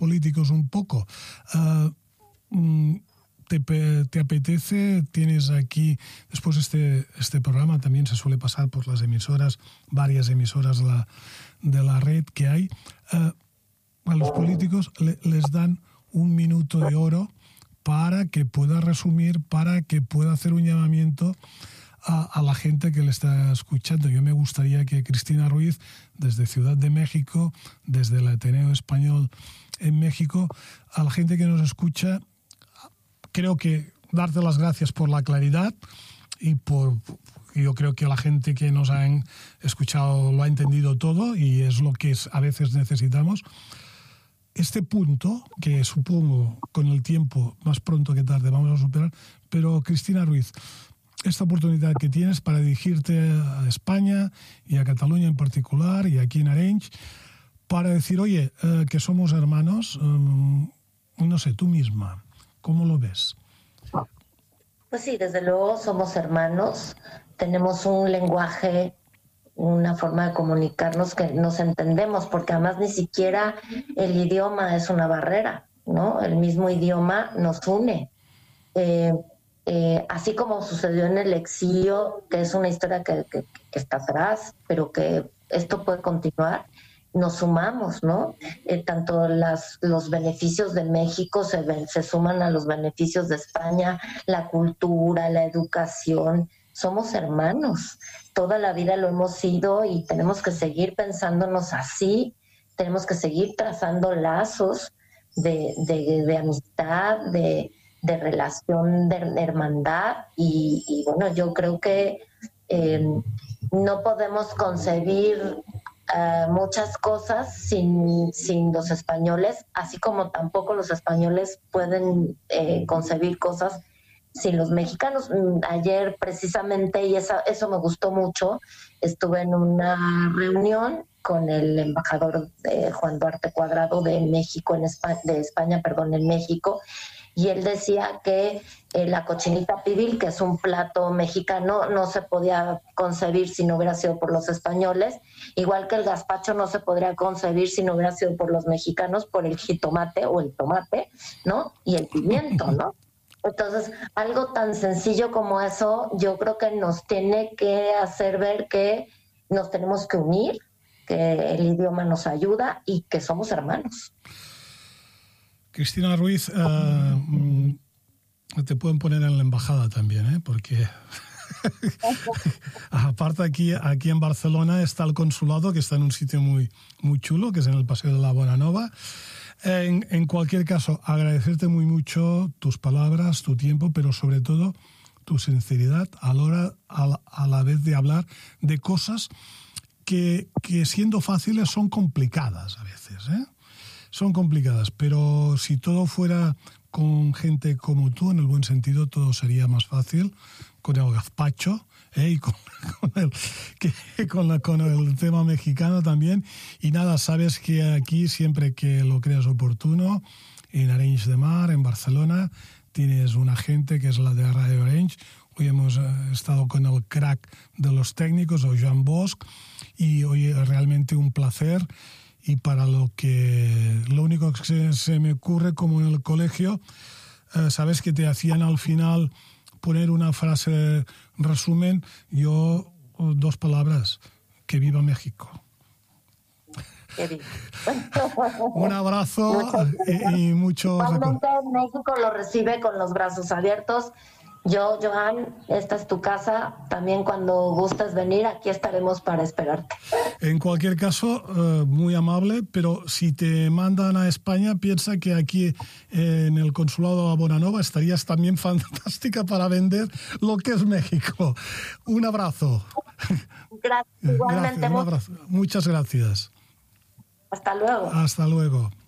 políticos un poco. ¿Te apetece? Tienes aquí, después este programa también se suele pasar por las emisoras, varias emisoras de la red que hay. A los políticos les dan 1 minuto de oro para que pueda resumir, para que pueda hacer un llamamiento a la gente que le está escuchando. Yo me gustaría que Cristina Ruiz, desde Ciudad de México, desde el Ateneo Español en México, a la gente que nos escucha, creo que darte las gracias por la claridad y yo creo que la gente que nos ha escuchado lo ha entendido todo y es lo que a veces necesitamos. Este punto, que supongo con el tiempo, más pronto que tarde, vamos a superar, pero Cristina Ruiz, esta oportunidad que tienes para dirigirte a España y a Cataluña en particular y aquí en Arenys, para decir, oye, que somos hermanos, no sé, tú misma, ¿cómo lo ves? Pues sí, desde luego somos hermanos, tenemos un lenguaje, una forma de comunicarnos que nos entendemos, porque además ni siquiera el idioma es una barrera, ¿no? El mismo idioma nos une. Así como sucedió en el exilio, que es una historia que está atrás, pero que esto puede continuar, nos sumamos, ¿no? Tanto los beneficios de México se suman a los beneficios de España, la cultura, la educación. Somos hermanos, toda la vida lo hemos sido y tenemos que seguir pensándonos así, tenemos que seguir trazando lazos de amistad, de relación, de hermandad y bueno, yo creo que no podemos concebir muchas cosas sin los españoles, así como tampoco los españoles pueden concebir cosas sin los mexicanos. Ayer precisamente, y eso me gustó mucho, estuve en una reunión con el embajador Juan Duarte Cuadrado de México en México, y él decía que la cochinita pibil, que es un plato mexicano, no se podía concebir si no hubiera sido por los españoles, igual que el gazpacho no se podría concebir si no hubiera sido por los mexicanos, por el jitomate o el tomate, ¿no? Y el pimiento, ¿no? Entonces, algo tan sencillo como eso, yo creo que nos tiene que hacer ver que nos tenemos que unir, que el idioma nos ayuda y que somos hermanos. Cristina Ruiz, te pueden poner en la embajada también, porque aparte aquí en Barcelona está el consulado, que está en un sitio muy, muy chulo, que es en el Paseo de la Bonanova. En cualquier caso, agradecerte muy mucho tus palabras, tu tiempo, pero sobre todo tu sinceridad a la vez de hablar de cosas que siendo fáciles son complicadas a veces, Son complicadas, pero si todo fuera con gente como tú, en el buen sentido, todo sería más fácil, con el gazpacho, y con el tema mexicano también. Y nada, sabes que aquí, siempre que lo creas oportuno, en Arenys de Mar, en Barcelona, tienes una gente que es la de Radio Arenys. Hoy hemos estado con el crack de los técnicos, o Joan Bosch, y hoy es realmente un placer. Y para lo único que se me ocurre, como en el colegio, sabes que te hacían al final poner una frase resumen, yo 2 palabras: que viva México. Un abrazo y muchos. Igualmente México lo recibe con los brazos abiertos. Yo, Joan, esta es tu casa. También cuando gustes venir, aquí estaremos para esperarte. En cualquier caso, muy amable, pero si te mandan a España, piensa que aquí en el consulado de la Bonanova estarías también fantástica para vender lo que es México. Un abrazo. Gracias, igualmente. Gracias, un abrazo. Muchas gracias. Hasta luego. Hasta luego.